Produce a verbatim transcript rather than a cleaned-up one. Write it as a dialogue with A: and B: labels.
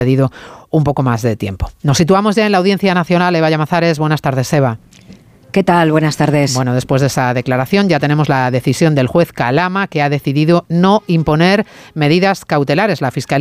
A: pedido un poco más de tiempo. Nos situamos ya en la Audiencia Nacional. Eva Llamazares, buenas tardes, Eva.
B: ¿Qué tal? Buenas tardes.
A: Bueno, después de esa declaración ya tenemos la decisión del juez Calama, que ha decidido no imponer medidas cautelares. La Fiscalía